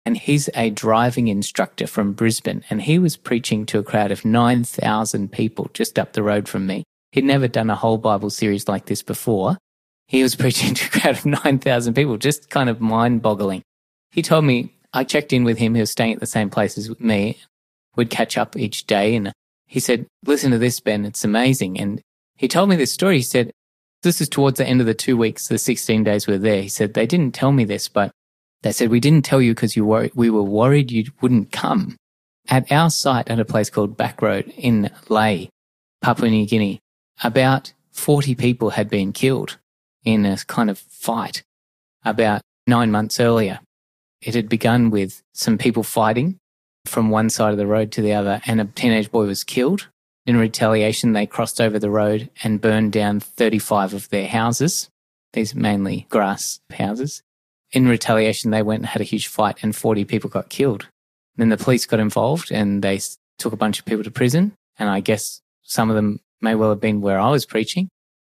And he's a driving instructor from Brisbane, and he was preaching to a crowd of 9,000 people just up the road from me. He'd never done a whole Bible series like this before. He was preaching to a crowd of 9,000 people, just kind of mind-boggling. He told me, I checked in with him, he was staying at the same place as me. We'd catch up each day, and he said, listen to this, Ben, it's amazing. And he told me this story. He said, this is towards the end of the 2 weeks, the 16 days we were there. He said, they didn't tell me this, but they said, we didn't tell you because we were worried you wouldn't come. At our site at a place called Backroad in Lae, Papua New Guinea, about 40 people had been killed in a kind of fight about 9 months earlier. It had begun with some people fighting from one side of the road to the other, and a teenage boy was killed. In retaliation, they crossed over the road and burned down 35 of their houses. These are mainly grass houses. In retaliation, they went and had a huge fight and 40 people got killed. Then the police got involved and they took a bunch of people to prison. And I guess some of them may well have been where I was preaching.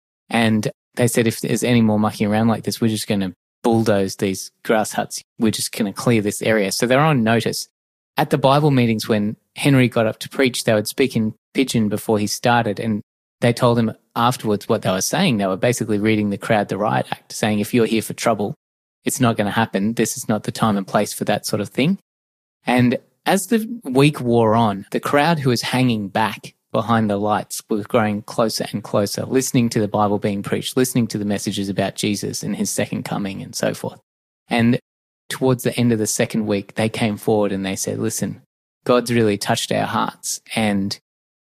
And they said, if there's any more mucking around like this, we're just going to bulldoze these grass huts. We're just going to clear this area. So they're on notice. At the Bible meetings, when Henry got up to preach, they would speak in Pidgin before he started. And they told him afterwards what they were saying. They were basically reading the crowd the riot act, saying, if you're here for trouble, it's not going to happen. This is not the time and place for that sort of thing. And as the week wore on, the crowd who was hanging back behind the lights was growing closer and closer, listening to the Bible being preached, listening to the messages about Jesus and his second coming and so forth. And towards the end of the second week, they came forward and they said, listen, God's really touched our hearts and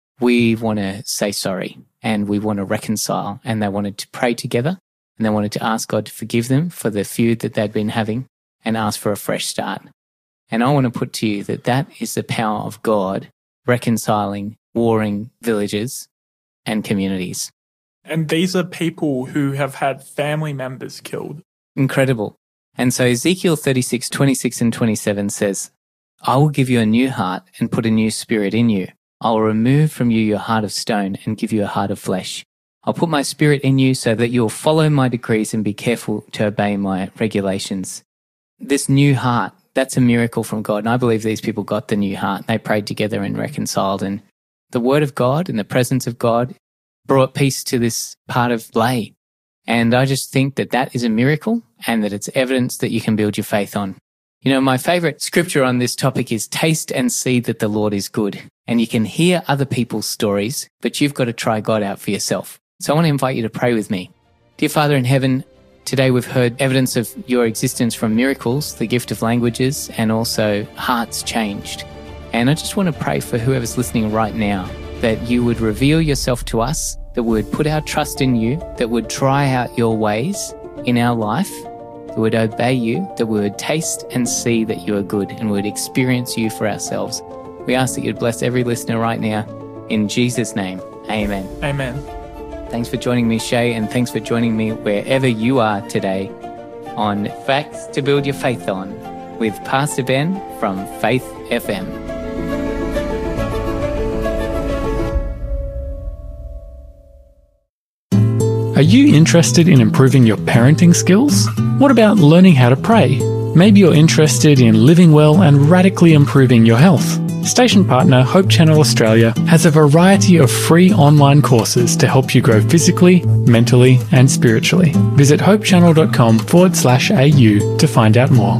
we want to say sorry and we want to reconcile. And they wanted to pray together. And they wanted to ask God to forgive them for the feud that they'd been having and ask for a fresh start. And I want to put to you that that is the power of God reconciling warring villages and communities. And these are people who have had family members killed. Incredible. And so Ezekiel 36, 26 and 27 says, I will give you a new heart and put a new spirit in you. I will remove from you your heart of stone and give you a heart of flesh. I'll put my spirit in you so that you'll follow my decrees and be careful to obey my regulations. This new heart, that's a miracle from God. And I believe these people got the new heart. They prayed together and reconciled. And the word of God and the presence of God brought peace to this part of Lae. And I just think that that is a miracle and that it's evidence that you can build your faith on. You know, my favorite scripture on this topic is taste and see that the Lord is good. And you can hear other people's stories, but you've got to try God out for yourself. So I want to invite you to pray with me. Dear Father in heaven, today we've heard evidence of your existence from miracles, the gift of languages, and also hearts changed. And I just want to pray for whoever's listening right now, that you would reveal yourself to us, that we would put our trust in you, that would try out your ways in our life, that would obey you, that we would taste and see that you are good and we would experience you for ourselves. We ask that you'd bless every listener right now. In Jesus' name, amen. Amen. Thanks for joining me, Shay, and thanks for joining me wherever you are today on Facts to Build Your Faith On with Pastor Ben from Faith FM. Are you interested in improving your parenting skills? What about learning how to pray? Maybe you're interested in living well and radically improving your health. Station partner Hope Channel Australia has a variety of free online courses to help you grow physically, mentally, and spiritually. Visit hopechannel.com/au to find out more.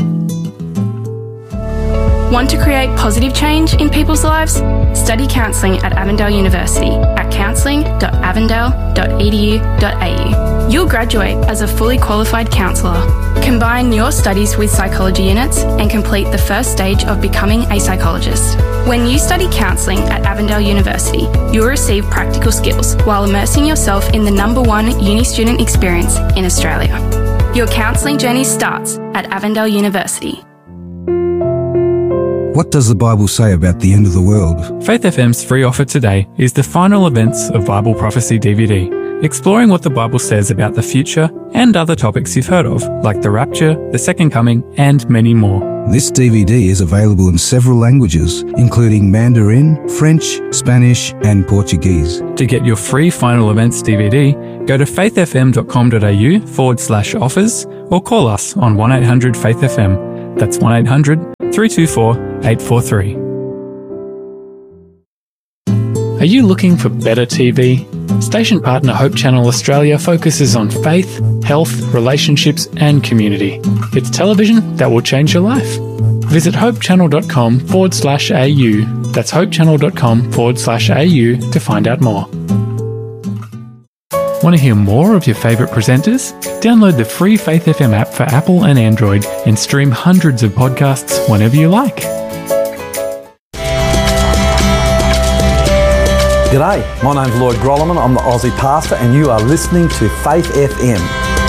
Want to create positive change in people's lives? Study counselling at Avondale University at counselling.avondale.edu.au. You'll graduate as a fully qualified counsellor. Combine your studies with psychology units and complete the first stage of becoming a psychologist. When you study counselling at Avondale University, you'll receive practical skills while immersing yourself in the #1 uni student experience in Australia. Your counselling journey starts at Avondale University. What does the Bible say about the end of the world? Faith FM's free offer today is the final events of Bible Prophecy DVD, exploring what the Bible says about the future and other topics you've heard of, like the rapture, the second coming, and many more. This DVD is available in several languages, including Mandarin, French, Spanish, and Portuguese. To get your free final events DVD, go to faithfm.com.au/offers or call us on 1800-FAITH-FM. That's 1800 324 843. Are you looking for better TV? Station partner Hope Channel Australia focuses on faith, health, relationships and community. It's television that will change your life. Visit hopechannel.com/au. That's hopechannel.com/au to find out more. Want to hear more of your favourite presenters? Download the free Faith FM app for Apple and Android and stream hundreds of podcasts whenever you like. G'day, my name's Lloyd Grolleman, I'm the Aussie Pastor and you are listening to Faith FM.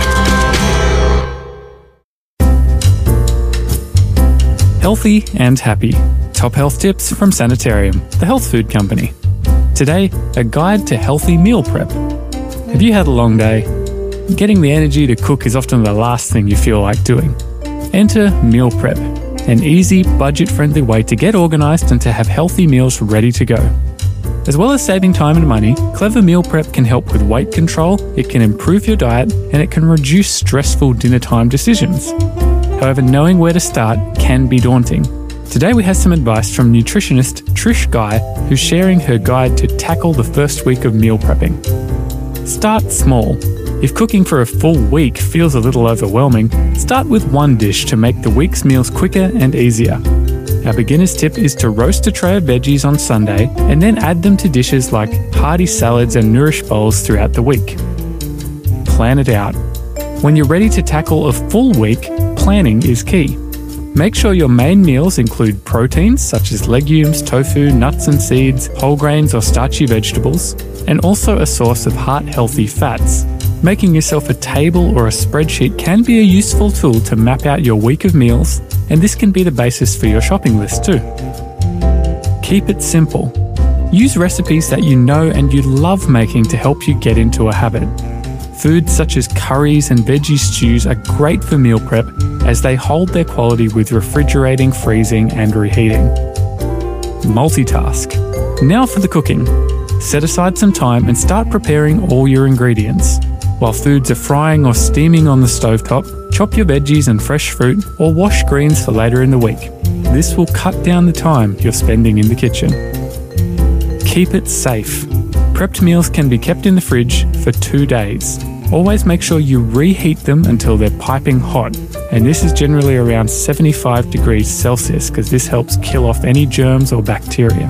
Healthy and happy. Top health tips from Sanitarium, the health food company. Today, a guide to healthy meal prep. Have you had a long day? Getting the energy to cook is often the last thing you feel like doing. Enter meal prep, an easy, budget-friendly way to get organised and to have healthy meals ready to go. As well as saving time and money, Clever Meal Prep can help with weight control, it can improve your diet, and it can reduce stressful dinner time decisions. However, knowing where to start can be daunting. Today we have some advice from nutritionist Trish Guy, who's sharing her guide to tackle the first week of meal prepping. Start small. If cooking for a full week feels a little overwhelming, start with one dish to make the week's meals quicker and easier. Our beginner's tip is to roast a tray of veggies on Sunday and then add them to dishes like hearty salads and nourish bowls throughout the week. Plan it out. When you're ready to tackle a full week, planning is key. Make sure your main meals include proteins such as legumes, tofu, nuts and seeds, whole grains or starchy vegetables, and also a source of heart-healthy fats. Making yourself a table or a spreadsheet can be a useful tool to map out your week of meals, and this can be the basis for your shopping list too. Keep it simple. Use recipes that you know and you love making to help you get into a habit. Foods such as curries and veggie stews are great for meal prep as they hold their quality with refrigerating, freezing and reheating. Multitask. Now for the cooking. Set aside some time and start preparing all your ingredients. While foods are frying or steaming on the stovetop, chop your veggies and fresh fruit or wash greens for later in the week. This will cut down the time you're spending in the kitchen. Keep it safe. Prepped meals can be kept in the fridge for 2 days. Always make sure you reheat them until they're piping hot, and this is generally around 75 degrees Celsius because this helps kill off any germs or bacteria.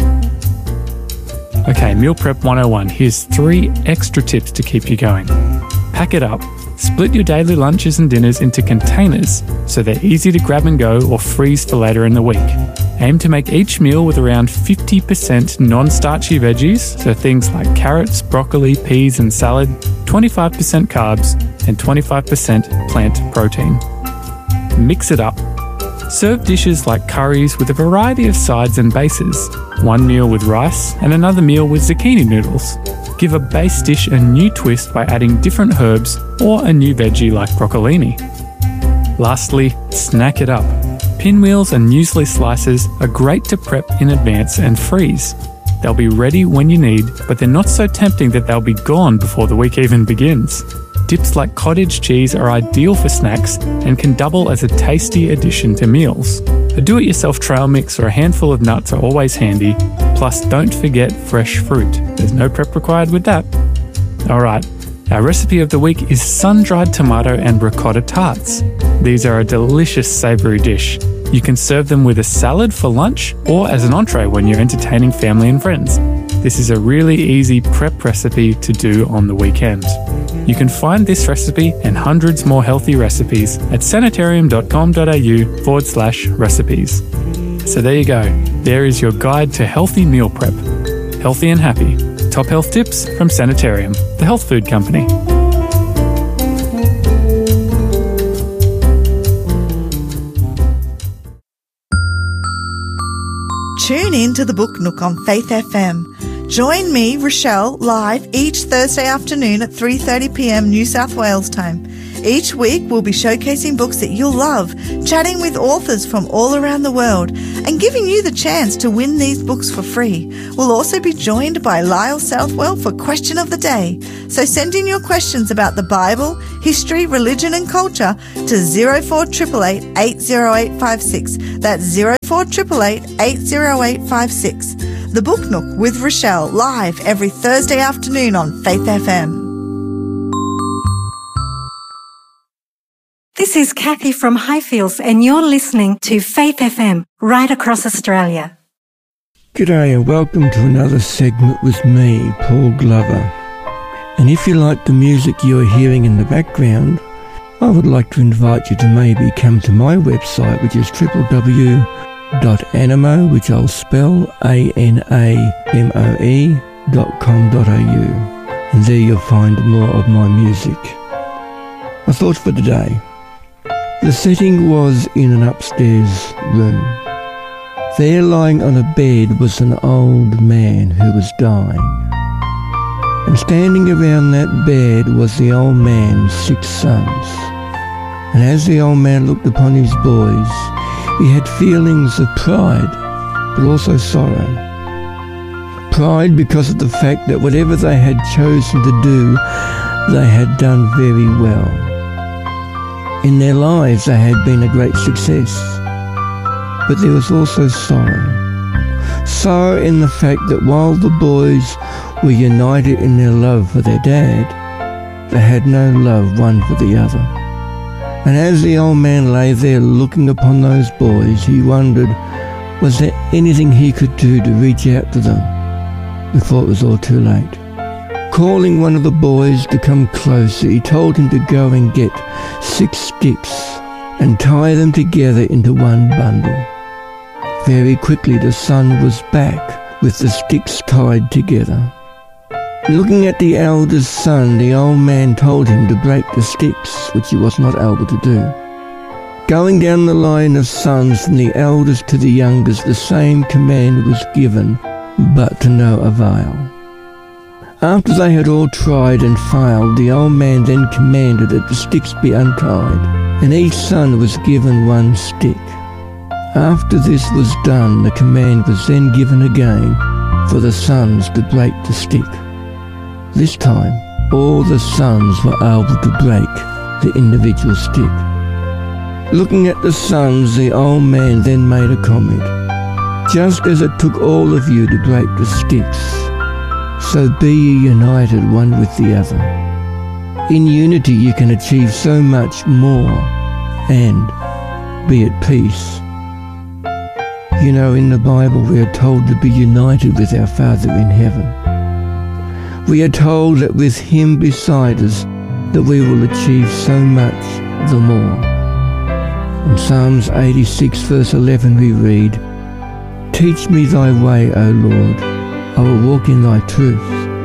Okay, Meal Prep 101. Here's 3 extra tips to keep you going. Pack it up. Split your daily lunches and dinners into containers so they're easy to grab and go or freeze for later in the week. Aim to make each meal with around 50% non-starchy veggies, so things like carrots, broccoli, peas and salad, 25% carbs and 25% plant protein. Mix it up. Serve dishes like curries with a variety of sides and bases. One meal with rice and another meal with zucchini noodles. Give a base dish a new twist by adding different herbs or a new veggie like broccolini. Lastly, snack it up. Pinwheels and muesli slices are great to prep in advance and freeze. They'll be ready when you need, but they're not so tempting that they'll be gone before the week even begins. Dips like cottage cheese are ideal for snacks and can double as a tasty addition to meals. A do-it-yourself trail mix or a handful of nuts are always handy, plus don't forget fresh fruit. There's no prep required with that. Alright, our recipe of the week is sun-dried tomato and ricotta tarts. These are a delicious savoury dish. You can serve them with a salad for lunch or as an entree when you're entertaining family and friends. This is a really easy prep recipe to do on the weekend. You can find this recipe and hundreds more healthy recipes at sanitarium.com.au/recipes. So there you go. There is your guide to healthy meal prep. Healthy and happy. Top health tips from Sanitarium, the health food company. Tune in to the Book Nook on Faith FM. Join me, Rochelle, live each Thursday afternoon at 3:30 p.m. New South Wales time. Each week we'll be showcasing books that you'll love, chatting with authors from all around the world and giving you the chance to win these books for free. We'll also be joined by Lyle Southwell for Question of the Day. So send in your questions about the Bible, history, religion and culture to 0488 80856. That's 0488 80856. The Book Nook with Rochelle, live every Thursday afternoon on Faith FM. This is Kathy from Highfields, and you're listening to Faith FM, right across Australia. G'day and welcome to another segment with me, Paul Glover. And if you like the music you're hearing in the background, I would like to invite you to maybe come to my website, which is www.animo, which I'll spell ANAMOE.com.au. And there you'll find more of my music. My thoughts for today. The setting was in an upstairs room. There, lying on a bed, was an old man who was dying. And standing around that bed was the old man's 6 sons. And as the old man looked upon his boys, he had feelings of pride, but also sorrow. Pride because of the fact that whatever they had chosen to do, they had done very well. In their lives they had been a great success. But there was also sorrow. Sorrow in the fact that while the boys were united in their love for their dad, they had no love one for the other. And as the old man lay there looking upon those boys, he wondered, was there anything he could do to reach out to them before it was all too late? Calling one of the boys to come closer, he told him to go and get 6 sticks and tie them together into one bundle. Very quickly the son was back with the sticks tied together. Looking at the eldest son, the old man told him to break the sticks, which he was not able to do. Going down the line of sons from the eldest to the youngest, the same command was given, but to no avail. After they had all tried and failed, the old man then commanded that the sticks be untied, and each son was given 1 stick. After this was done, the command was then given again for the sons to break the stick. This time, all the sons were able to break the individual stick. Looking at the sons, the old man then made a comment. Just as it took all of you to break the sticks, so be ye united one with the other. In unity you can achieve so much more and be at peace. You know, in the Bible we are told to be united with our Father in heaven. We are told that with Him beside us that we will achieve so much the more. In Psalms 86 verse 11 we read, Teach me thy way, O Lord, I will walk in thy truth.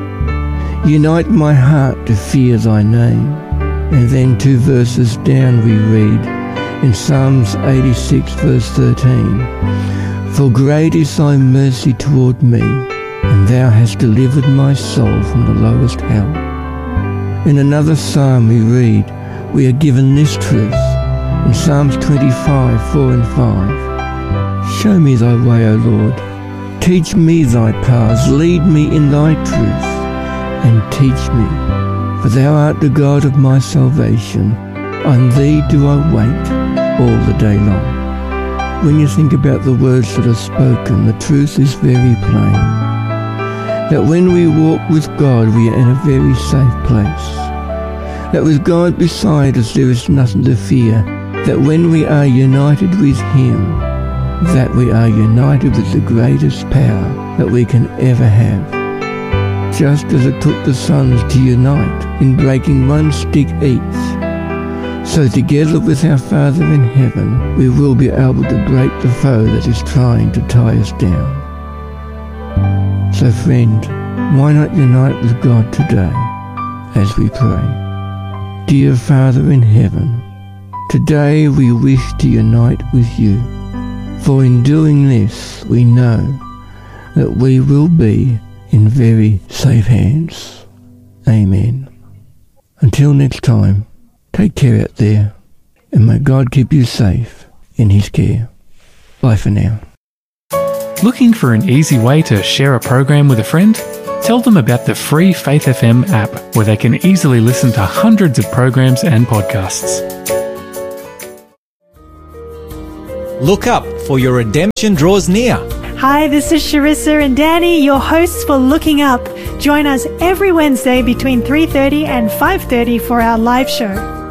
Unite my heart to fear thy name. And then 2 verses down we read in Psalms 86 verse 13, For great is thy mercy toward me, and thou hast delivered my soul from the lowest hell. In another psalm we read, we are given this truth in Psalms 25, 4 and 5. Show me thy way, O Lord. Teach me thy paths, lead me in thy truth, and teach me. For thou art the God of my salvation. On thee do I wait all the day long. When you think about the words that are spoken, the truth is very plain. That when we walk with God, we are in a very safe place. That with God beside us, there is nothing to fear. That when we are united with Him, that we are united with the greatest power that we can ever have. Just as it took the sons to unite in breaking 1 stick each, so together with our Father in heaven, we will be able to break the foe that is trying to tie us down. So friend, why not unite with God today as we pray? Dear Father in heaven, today we wish to unite with you. For in doing this, we know that we will be in very safe hands. Amen. Until next time, take care out there, and may God keep you safe in His care. Bye for now. Looking for an easy way to share a program with a friend? Tell them about the free Faith FM app, where they can easily listen to hundreds of programs and podcasts. Look up, for your redemption draws near. Hi, this is Sharissa and Danny, your hosts for Looking Up. Join us every Wednesday between 3:30 and 5:30 for our live show.